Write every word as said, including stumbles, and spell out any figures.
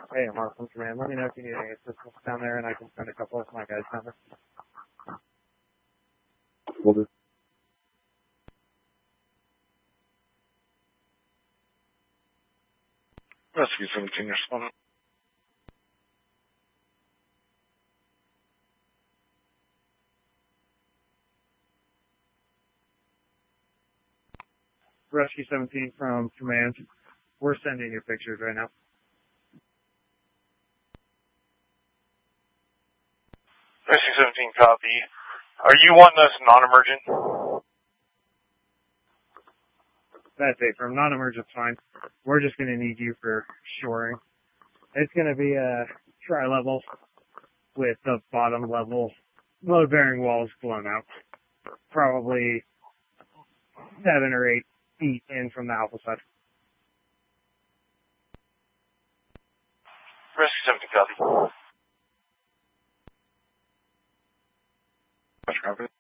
Hey, I'm Mark from Command. Let me know if you need any assistance down there, and I can send a couple of my guys down there. Will do. Rescue seventeen responding. Rescue seventeen from Command. We're sending you pictures right now. Rescue seventeen, copy. Are you wanting us non-emergent? That's it. From non-emergent, fine. We're just going to need you for shoring. It's going to be a tri-level with the bottom level load-bearing walls blown out. Probably seven or eight feet in from the alpha side. Rescue seventeen, copy. Much copy.